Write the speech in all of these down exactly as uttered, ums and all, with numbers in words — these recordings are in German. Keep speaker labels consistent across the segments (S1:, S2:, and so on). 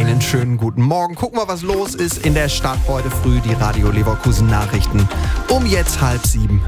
S1: Einen schönen guten Morgen. Gucken wir, was los ist in der Stadt heute früh. Die Radio Leverkusen Nachrichten um jetzt halb sieben.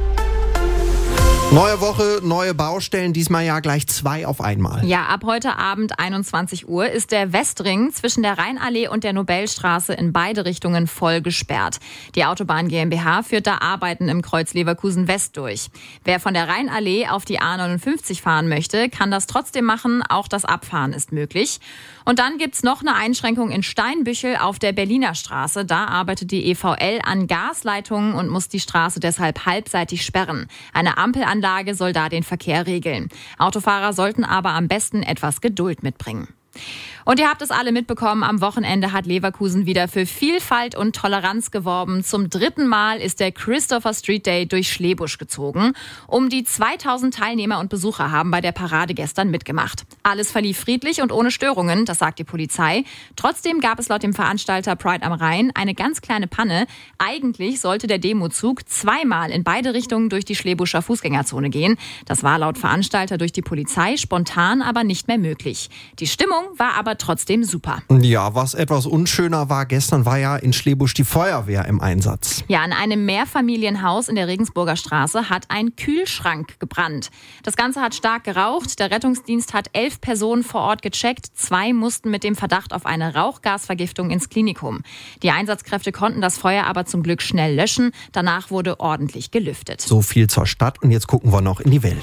S1: Neue Woche, neue Baustellen, diesmal ja gleich zwei auf einmal.
S2: Ja, ab heute Abend einundzwanzig Uhr ist der Westring zwischen der Rheinallee und der Nobelstraße in beide Richtungen voll gesperrt. Die Autobahn GmbH führt da Arbeiten im Kreuz Leverkusen West durch. Wer von der Rheinallee auf die A neunundfünfzig fahren möchte, kann das trotzdem machen. Auch das Abfahren ist möglich. Und dann gibt's noch eine Einschränkung in Steinbüchel auf der Berliner Straße. Da arbeitet die E V L an Gasleitungen und muss die Straße deshalb halbseitig sperren. Eine Ampelanlage soll da den Verkehr regeln. Autofahrer sollten aber am besten etwas Geduld mitbringen. Und ihr habt es alle mitbekommen, am Wochenende hat Leverkusen wieder für Vielfalt und Toleranz geworben. Zum dritten Mal ist der Christopher Street Day durch Schlebusch gezogen. Um die zweitausend Teilnehmer und Besucher haben bei der Parade gestern mitgemacht. Alles verlief friedlich und ohne Störungen, das sagt die Polizei. Trotzdem gab es laut dem Veranstalter Pride am Rhein eine ganz kleine Panne. Eigentlich sollte der Demozug zweimal in beide Richtungen durch die Schlebuscher Fußgängerzone gehen. Das war laut Veranstalter durch die Polizei spontan aber nicht mehr möglich. Die Stimmung war aber trotzdem super.
S1: Ja, was etwas unschöner war, gestern war ja in Schlebusch die Feuerwehr im Einsatz.
S2: Ja, in einem Mehrfamilienhaus in der Regensburger Straße hat ein Kühlschrank gebrannt. Das Ganze hat stark geraucht. Der Rettungsdienst hat elf Personen vor Ort gecheckt. Zwei mussten mit dem Verdacht auf eine Rauchgasvergiftung ins Klinikum. Die Einsatzkräfte konnten das Feuer aber zum Glück schnell löschen. Danach wurde ordentlich gelüftet.
S1: So viel zur Stadt und jetzt gucken wir noch in die Welt.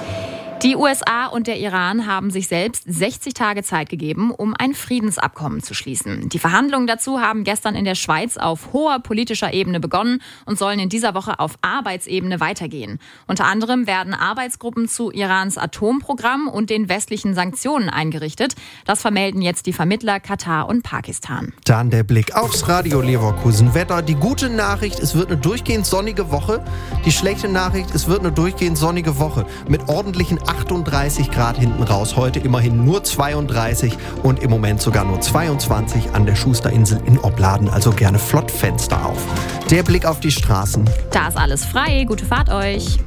S2: Die U S A und der Iran haben sich selbst sechzig Tage Zeit gegeben, um ein Friedensabkommen zu schließen. Die Verhandlungen dazu haben gestern in der Schweiz auf hoher politischer Ebene begonnen und sollen in dieser Woche auf Arbeitsebene weitergehen. Unter anderem werden Arbeitsgruppen zu Irans Atomprogramm und den westlichen Sanktionen eingerichtet. Das vermelden jetzt die Vermittler Katar und Pakistan.
S1: Dann der Blick aufs Radio Leverkusen Wetter. Die gute Nachricht, es wird eine durchgehend sonnige Woche. Die schlechte Nachricht, es wird eine durchgehend sonnige Woche mit ordentlichen achtunddreißig Grad hinten raus. Heute immerhin nur zweiunddreißig und im Moment sogar nur zweiundzwanzig an der Schusterinsel in Opladen. Also gerne flott Fenster auf. Der Blick auf die Straßen.
S2: Da ist alles frei. Gute Fahrt euch.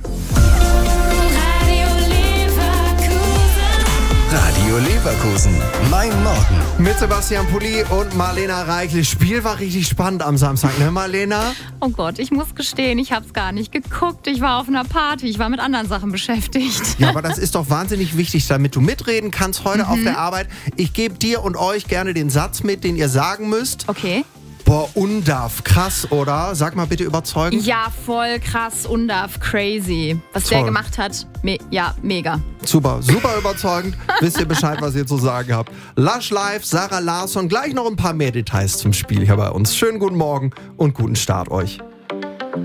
S3: Radio Leverkusen, mein Morgen.
S1: Mit Sebastian Pulli und Marlena Reichel. Spiel war richtig spannend am Samstag, ne Marlena?
S2: Oh Gott, ich muss gestehen, ich hab's gar nicht geguckt. Ich war auf einer Party, ich war mit anderen Sachen beschäftigt.
S1: Ja, aber das ist doch wahnsinnig wichtig, damit du mitreden kannst heute
S2: Mhm.
S1: auf der Arbeit. Ich gebe dir und euch gerne den Satz mit, den ihr sagen müsst.
S2: Okay.
S1: Boah, undarf, krass, oder? Sag mal bitte überzeugend.
S2: Ja, voll krass, undarf, crazy. Was
S1: Toll.
S2: der gemacht hat, me- ja, mega.
S1: Super, super überzeugend. Wisst ihr Bescheid, was ihr zu sagen habt. Lush Live, Sarah Larsson, gleich noch ein paar mehr Details zum Spiel hier bei uns. Schönen guten Morgen und guten Start euch.